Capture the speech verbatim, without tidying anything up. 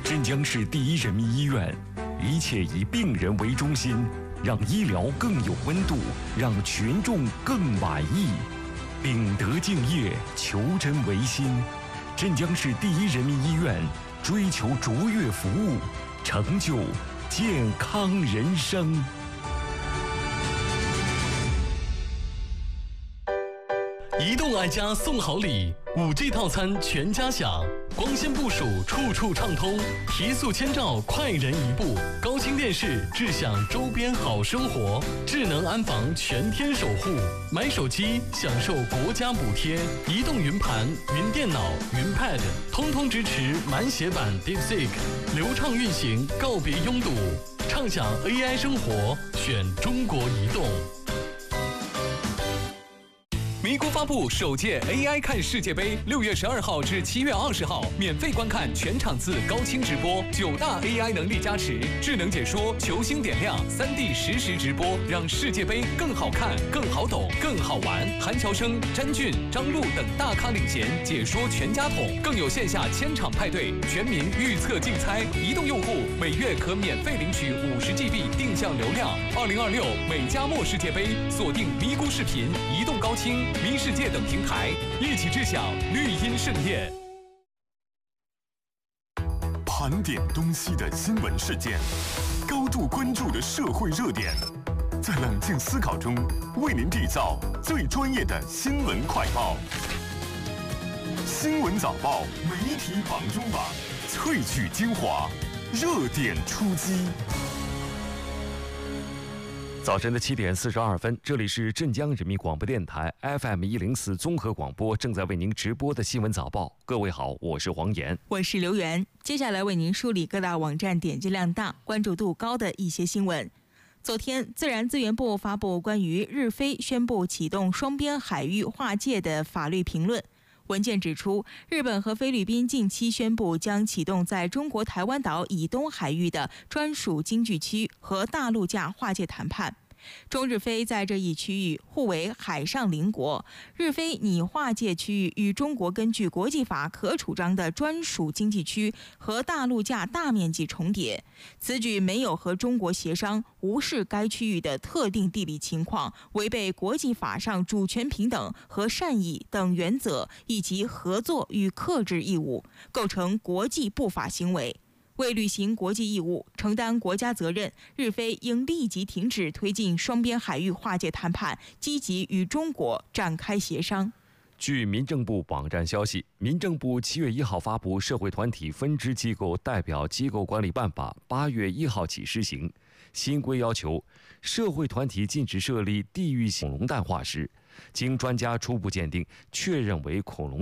镇江市第一人民医院，一切以病人为中心，让医疗更有温度，让群众更满意。秉德敬业，求真为心。镇江市第一人民医院追求卓越服务，成就健康人生。 移动爱家送好礼，五 G 套餐全家享，光纤部署处处畅通，提速千兆快人一步，高清电视智享周边好生活，智能安防全天守护，买手机享受国家补贴，移动云盘、云电脑、云 Pad 通通支持满血版 DeepSeek， 流畅运行，告别拥堵，畅享 A I 生活，选中国移动。 咪咕发布首届 A I 看世界杯，六月十二号至七月二十号，免费观看全场次高清直播，九大 A I 能力加持，智能解说，球星点亮，三 D 实时直播，让世界杯更好看、更好懂、更好玩。韩乔生、詹俊、张璐等大咖领衔解说全家桶，更有线下千场派对，全民预测竞猜。移动用户每月可免费领取五十 G B 定向流量。二零二六美加墨世界杯，锁定咪咕视频、移动高清、咪世界等平台，一起智享绿茵盛宴。 盘点东西的新闻事件，高度关注的社会热点，在冷静思考中，为您缔造最专业的新闻快报。新闻早报媒体榜中榜，萃取精华，热点出击。 早晨的七点四十二分，这里是镇江人民广播电台 F M 一零四综合广播，正在为您直播的新闻早报。各位好，我是黄岩， 我是刘源。接下来为您梳理各大网站点击量大、关注度高的一些新闻。昨天，自然资源部发布关于日菲宣布启动双边海域划界的法律评论。文件指出，日本和菲律宾近期宣布将启动在中国台湾岛以东海域的专属经济区和大陆架划界谈判。中日菲在这一区域互为海上邻国，日菲拟划界区域与中国根据国际法可主张的专属经济区和大陆架大面积重叠。此举没有和中国协商，无视该区域的特定地理情况，违背国际法上主权平等和善意等原则以及合作与克制义务，构成国际不法行为。为履行国际义务，承担国家责任，日菲应立即停止推进双边海域划界谈判，积极与中国展开协商。 据民政部网站消息，民政部七月一号发布《社会团体分支机构代表机构管理办法》，八月一号起施行。新规要求，社会团体禁止设立地域恐龙蛋化石，经专家初步鉴定，确认为恐龙